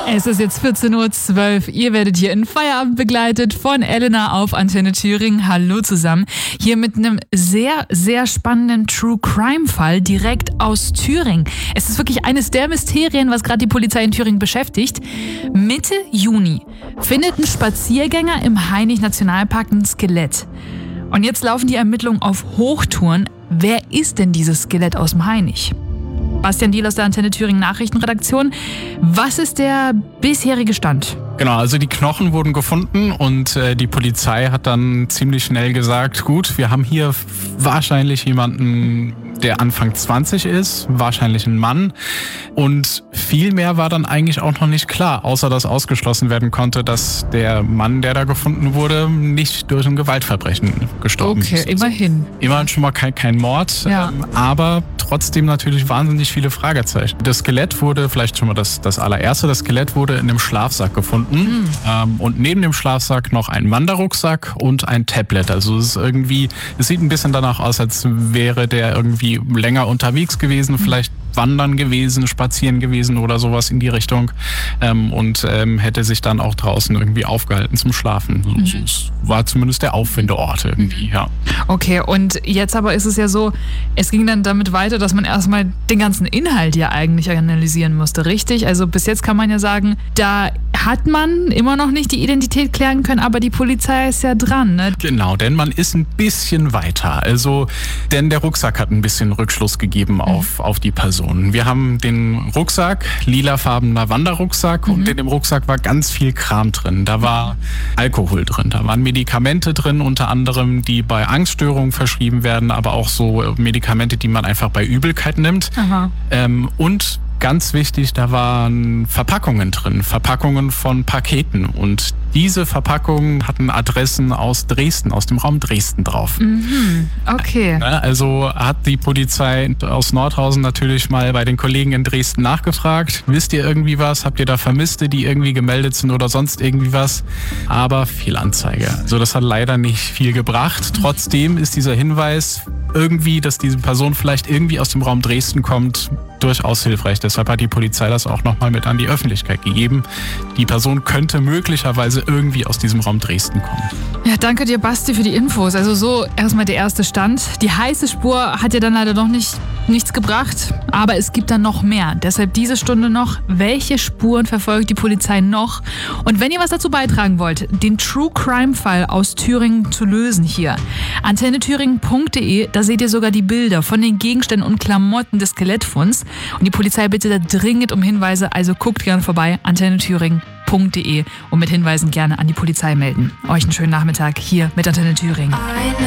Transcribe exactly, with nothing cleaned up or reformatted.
Es ist jetzt vierzehn Uhr zwölf. Ihr werdet hier in Feierabend begleitet von Elena auf Antenne Thüringen. Hallo zusammen. Hier mit einem sehr, sehr spannenden True-Crime-Fall direkt aus Thüringen. Es ist wirklich eines der Mysterien, was gerade die Polizei in Thüringen beschäftigt. Mitte Juni findet ein Spaziergänger im Hainich-Nationalpark ein Skelett. Und jetzt laufen die Ermittlungen auf Hochtouren. Wer ist denn dieses Skelett aus dem Hainich? Bastian Diel aus der Antenne Thüringen Nachrichtenredaktion. Was ist der bisherige Stand? Genau, also die Knochen wurden gefunden und äh, die Polizei hat dann ziemlich schnell gesagt, gut, wir haben hier wahrscheinlich jemanden, der Anfang zwanzig ist, wahrscheinlich ein Mann. Und viel mehr war dann eigentlich auch noch nicht klar, außer dass ausgeschlossen werden konnte, dass der Mann, der da gefunden wurde, nicht durch ein Gewaltverbrechen gestorben okay, ist. Okay, immerhin. Immerhin schon mal kein, kein Mord, ja. ähm, aber trotzdem natürlich wahnsinnig viele Fragezeichen. Das Skelett wurde, vielleicht schon mal das, das allererste, das Skelett wurde in einem Schlafsack gefunden. Mhm. Ähm, und neben dem Schlafsack noch ein Wanderrucksack und ein Tablet. Also es ist irgendwie, es sieht ein bisschen danach aus, als wäre der irgendwie länger unterwegs gewesen, vielleicht wandern gewesen, spazieren gewesen oder sowas in die Richtung ähm, und ähm, hätte sich dann auch draußen irgendwie aufgehalten zum Schlafen. Mhm. Das war zumindest der Auffindeort irgendwie, ja. Okay, und jetzt aber ist es ja so, es ging dann damit weiter, dass man erstmal den ganzen Inhalt ja eigentlich analysieren musste, richtig? Also bis jetzt kann man ja sagen, da hat man immer noch nicht die Identität klären können, aber die Polizei ist ja dran, ne? Genau, denn man ist ein bisschen weiter. Also, denn der Rucksack hat ein bisschen Rückschluss gegeben auf, mhm. auf die Person. Wir haben den Rucksack, lilafarbener Wanderrucksack mhm. und in dem Rucksack war ganz viel Kram drin. Da war Alkohol drin, da waren Medikamente drin, unter anderem, die bei Angststörungen verschrieben werden, aber auch so Medikamente, die man einfach bei Übelkeit nimmt. Aha. Ähm, und ganz wichtig, da waren Verpackungen drin, Verpackungen von Paketen und diese Verpackungen hatten Adressen aus Dresden, aus dem Raum Dresden drauf. Mhm, okay. Also hat die Polizei aus Nordhausen natürlich mal bei den Kollegen in Dresden nachgefragt. Wisst ihr irgendwie was? Habt ihr da Vermisste, die irgendwie gemeldet sind oder sonst irgendwie was? Aber Fehlanzeige. Also das hat leider nicht viel gebracht. Trotzdem ist dieser Hinweis irgendwie, dass diese Person vielleicht irgendwie aus dem Raum Dresden kommt, durchaus hilfreich. Deshalb hat die Polizei das auch nochmal mit an die Öffentlichkeit gegeben. Die Person könnte möglicherweise irgendwie aus diesem Raum Dresden kommen. Ja, danke dir, Basti, für die Infos. Also so erstmal der erste Stand. Die heiße Spur hat ja dann leider noch nicht nichts gebracht, aber es gibt dann noch mehr. Deshalb diese Stunde noch. Welche Spuren verfolgt die Polizei noch? Und wenn ihr was dazu beitragen wollt, den True-Crime-Fall aus Thüringen zu lösen hier. antenne thüringen punkt de, da seht ihr sogar die Bilder von den Gegenständen und Klamotten des Skelettfunds. Und die Polizei bittet da dringend um Hinweise, also guckt gerne vorbei, antenne thüringen punkt de und mit Hinweisen gerne an die Polizei melden. Euch einen schönen Nachmittag hier mit Antenne Thüringen.